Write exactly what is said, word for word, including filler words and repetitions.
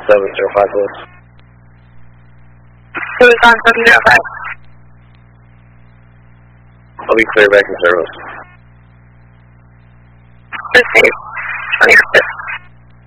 seven zero five, please. Who's on seven zero five? I'll be clear back in service. Receive. twenty-fifth.